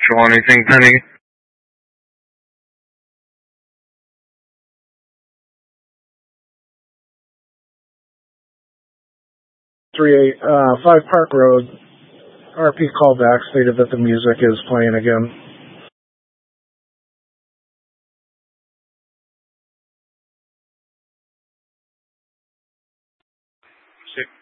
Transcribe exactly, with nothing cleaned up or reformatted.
Control anything pending? three eight, uh, five Park Road. R P called back, stated that the music is playing again. Six.